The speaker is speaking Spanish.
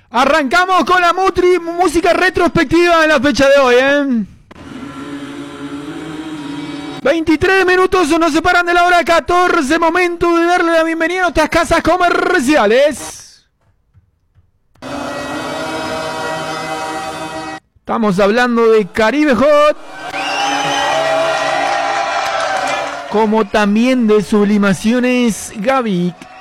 Arrancamos con la música retrospectiva en la fecha de hoy, 23 minutos nos separan de la hora 14, momento de darle la bienvenida a nuestras casas comerciales. Estamos hablando de Caribe Hot, como también de Sublimaciones Gavic.